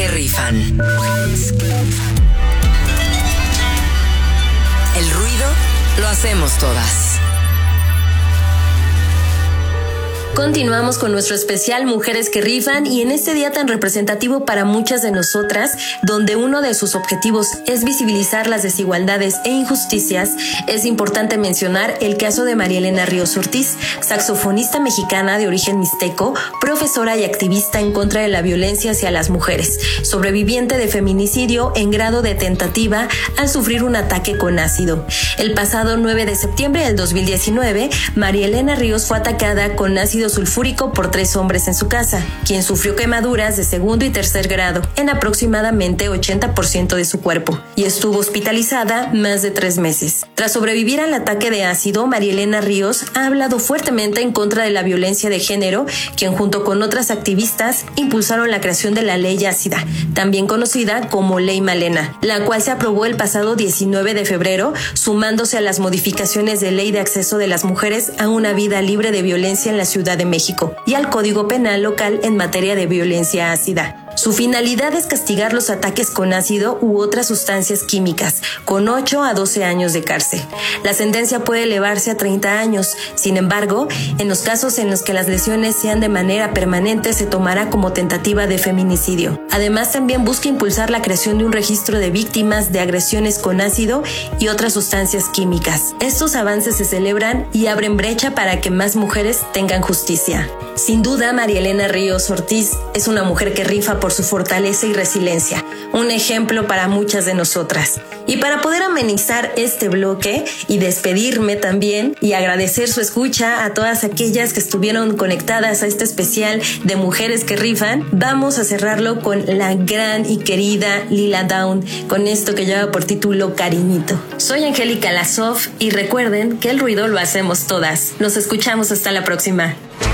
que rifan. El ruido lo hacemos todas. Continuamos con nuestro especial Mujeres que Rifan, y en este día tan representativo para muchas de nosotras, donde uno de sus objetivos es visibilizar las desigualdades e injusticias, es importante mencionar el caso de María Elena Ríos Ortiz, saxofonista mexicana de origen mixteco, profesora y activista en contra de la violencia hacia las mujeres, sobreviviente de feminicidio en grado de tentativa al sufrir un ataque con ácido. El pasado 9 de septiembre del 2019, María Elena Ríos fue atacada con ácido sulfúrico por 3 hombres en su casa, quien sufrió quemaduras de segundo y tercer grado en aproximadamente 80% de su cuerpo y estuvo hospitalizada más de 3 meses. Tras sobrevivir al ataque de ácido, María Elena Ríos ha hablado fuertemente en contra de la violencia de género, quien junto con otras activistas impulsaron la creación de la Ley Ácida, también conocida como Ley Malena, la cual se aprobó el pasado 19 de febrero, sumándose a las modificaciones de Ley de Acceso de las Mujeres a una vida libre de violencia en la Ciudad de México y al Código Penal local en materia de violencia ácida. Su finalidad es castigar los ataques con ácido u otras sustancias químicas, con 8 a 12 años de cárcel. La sentencia puede elevarse a 30 años. Sin embargo, en los casos en los que las lesiones sean de manera permanente, se tomará como tentativa de feminicidio. Además, también busca impulsar la creación de un registro de víctimas de agresiones con ácido y otras sustancias químicas. Estos avances se celebran y abren brecha para que más mujeres tengan justicia. Sin duda, María Elena Ríos Ortiz es una mujer que rifa por su fortaleza y resiliencia, un ejemplo para muchas de nosotras. Y para poder amenizar este bloque y despedirme también y agradecer su escucha a todas aquellas que estuvieron conectadas a este especial de Mujeres que Rifan, vamos a cerrarlo con la gran y querida Lila Downs, con esto que lleva por título Cariñito. Soy Angélica Lazoff y recuerden que el ruido lo hacemos todas. Nos escuchamos hasta la próxima.